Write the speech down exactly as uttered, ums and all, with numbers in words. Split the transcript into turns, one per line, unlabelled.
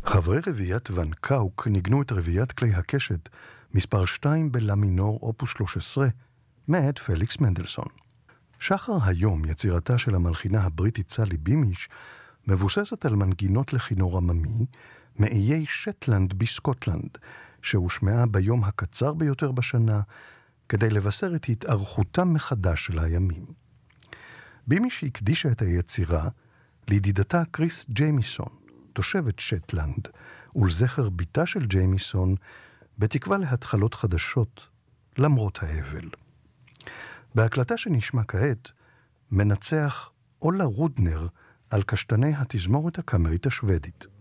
חברי רביעיית ון קאוק ניגנו את רביעיית כלי הקשת מספר שתיים בלה מינור אופוס שלוש עשרה מאת פליקס מנדלסון. שחר היום, יצירתה של המלחינה הבריטית סלי בימיש, מבוססת על מנגינות לכינור עממי מאיי שטלנד בסקוטלנד, שהושמעה ביום הקצר ביותר בשנה כדי לבשר את התארכותם מחדש של הימים. בימיש הקדישה את היצירה לידידתה קריס ג'יימיסון, תושבת שטלנד, ולזכר ביתה של ג'יימיסון, בתקווה להתחלות חדשות, למרות האבל. בהקלטה שנשמע כעת, מנצח אולה רודנר על קשתני התזמורת הקאמרית השוודית.